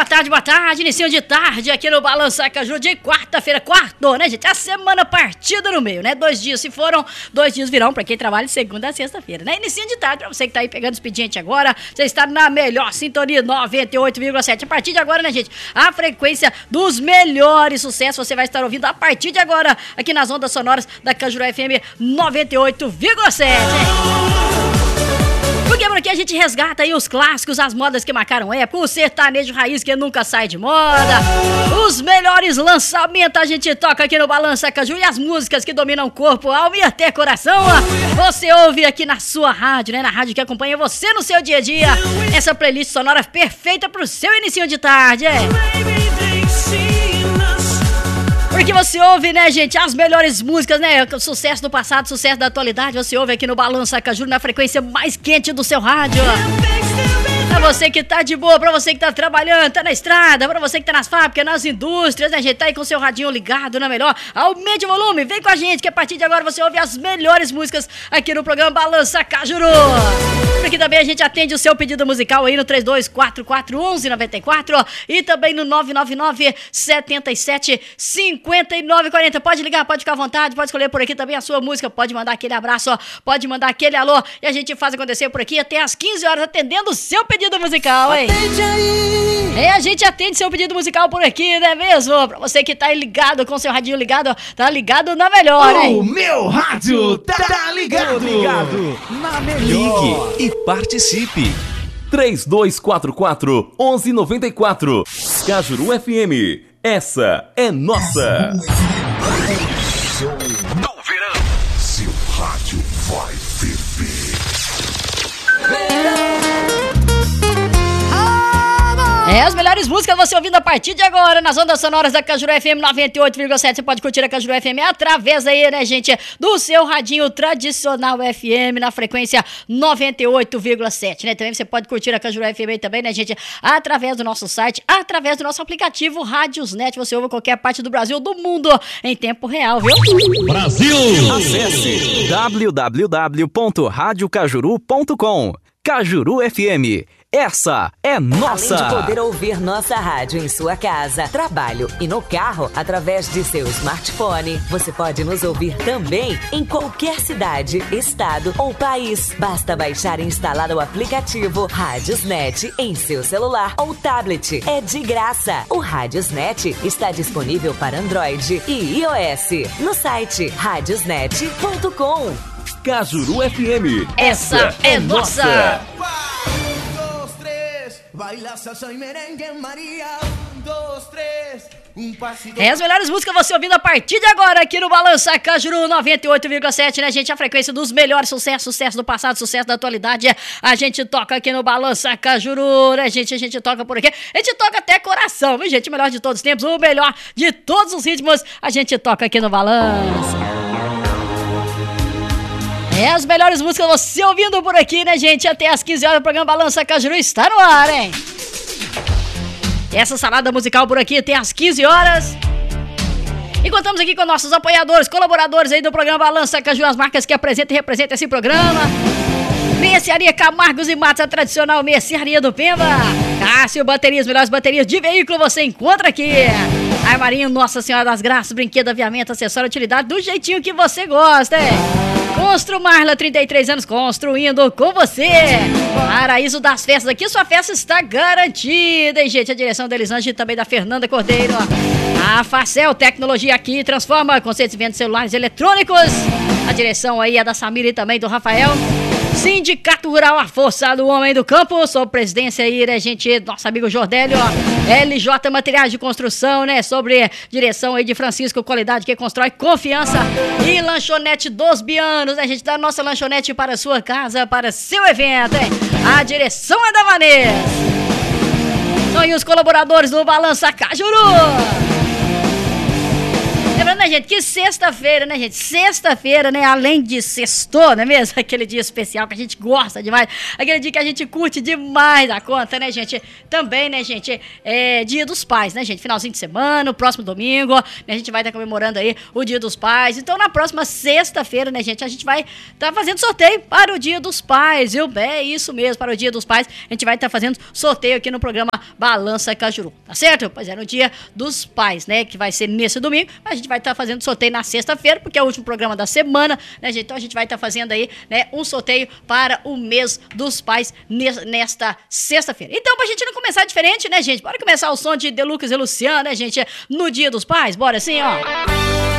boa tarde, inicinho de tarde aqui no Balança Caju de quarta-feira, quarto, né, gente? A semana partida no meio, né? 2 dias se foram, 2 dias virão pra quem trabalha de segunda a sexta-feira, né? Inicinho de tarde pra você que tá aí pegando expediente agora, você está na melhor sintonia 98,7. A partir de agora, né, gente? A frequência dos melhores sucessos você vai estar ouvindo a partir de agora aqui nas ondas sonoras da Cajuru FM 98,7. Porque por aqui a gente resgata aí os clássicos, as modas que marcaram época, o sertanejo raiz que nunca sai de moda, os melhores lançamentos a gente toca aqui no Balança Caju e as músicas que dominam corpo, alma e até coração, você ouve aqui na sua rádio, né? Na rádio que acompanha você no seu dia a dia, essa playlist sonora perfeita pro seu inicinho de tarde, Porque você ouve, né, gente, as melhores músicas, né, sucesso do passado, sucesso da atualidade, você ouve aqui no Balança Caju na frequência mais quente do seu rádio. Pra você que tá de boa, pra você que tá trabalhando, tá na estrada, pra você que tá nas fábricas, nas indústrias, né, gente, tá aí com o seu radinho ligado, na melhor, aumente o volume, vem com a gente, que a partir de agora você ouve as melhores músicas aqui no programa Balança Cajuru. Porque também a gente atende o seu pedido musical aí no 32441194 e também no 999-77-5940. Pode ligar, pode ficar à vontade, pode escolher por aqui também a sua música, pode mandar aquele abraço, pode mandar aquele alô e a gente faz acontecer por aqui até às 15 horas atendendo o seu pedido musical, hein? Atende aí! A gente atende seu pedido musical por aqui, não é mesmo? Pra você que tá aí ligado, com seu radinho ligado, tá ligado na melhor, hein? O meu rádio tá ligado na melhor. Ligue e participe. 3244-1194. Cajuru FM. Essa é nossa. No verão, seu rádio vai ferver. As melhores músicas você ouvindo a partir de agora nas ondas sonoras da Cajuru FM 98,7. Você pode curtir a Cajuru FM através aí, né, gente, do seu radinho tradicional FM na frequência 98,7, né? Também você pode curtir a Cajuru FM também, né, gente, através do nosso site, através do nosso aplicativo Rádiosnet. Você ouve qualquer parte do Brasil, do mundo, em tempo real, viu? Brasil! Acesse www.radiocajuru.com. Cajuru FM. Essa é nossa! Além de poder ouvir nossa rádio em sua casa, trabalho e no carro, através de seu smartphone, você pode nos ouvir também em qualquer cidade, estado ou país. Basta baixar e instalar o aplicativo Rádiosnet em seu celular ou tablet. É de graça. O Rádiosnet está disponível para Android e iOS no site radiosnet.com. Cajuru FM. Essa é nossa! Baila salsa e merengue, Maria. 1, 2, 3. As melhores músicas você ouvindo a partir de agora aqui no Balança Cajuru 98,7, né, gente? A frequência dos melhores sucessos, sucesso do passado, sucesso da atualidade. A gente toca aqui no Balança Cajuru, né, gente? A gente toca por aqui. A gente toca até coração, viu, gente? O melhor de todos os tempos, o melhor de todos os ritmos. A gente toca aqui no Balança. As melhores músicas você ouvindo por aqui, né, gente? Até às 15 horas o programa Balança Cajuru está no ar, hein? Essa salada musical por aqui até às 15 horas. E contamos aqui com nossos apoiadores, colaboradores aí do programa Balança Cajuru, as marcas que apresentam e representam esse programa. Mercearia Camargos e Matos, a tradicional mercearia do Pemba. Cássio Baterias, melhores baterias de veículo você encontra aqui. Armarinho Nossa Senhora das Graças, brinquedo, aviamento, acessório, utilidade, do jeitinho que você gosta, hein? Construmarla, 33 anos, construindo com você. Paraíso das Festas, aqui sua festa está garantida, hein, gente? A direção da Elisângela e também da Fernanda Cordeiro. A Facel Tecnologia aqui transforma conceitos de venda de celulares eletrônicos. A direção aí é da Samira e também do Rafael. Sindicato Rural, a força do homem do campo, sob presidência aí, né, gente, nosso amigo Jordélio, LJ Materiais de Construção, né, sobre direção aí de Francisco, qualidade que constrói confiança, e lanchonete dos Bianos, né, gente, da nossa lanchonete para a sua casa, para seu evento, hein? A direção é da Vanessa. São aí os colaboradores do Balança Cajuru. Lembrando, né, né, gente? Que sexta-feira, né, gente? Sexta-feira, né? Além de sextou, não é mesmo? Aquele dia especial que a gente gosta demais. Aquele dia que a gente curte demais a conta, né, gente? Também, né, gente? É Dia dos Pais, né, gente? Finalzinho de semana, o próximo domingo, né, a gente vai estar comemorando aí o Dia dos Pais. Então, na próxima sexta-feira, né, gente? A gente vai estar fazendo sorteio para o Dia dos Pais, viu? É isso mesmo, para o Dia dos Pais. A gente vai estar fazendo sorteio aqui no programa Balança Cajuru, tá certo? Pois é, no Dia dos Pais, né? Que vai ser nesse domingo. A gente vai estar fazendo sorteio na sexta-feira, porque é o último programa da semana, né, gente? Então a gente vai estar fazendo aí, né, um sorteio para o mês dos pais nesta sexta-feira. Então, pra gente não começar diferente, né, gente? Bora começar o som de Deluxe e Luciano, né, gente? No Dia dos Pais, bora assim, ó.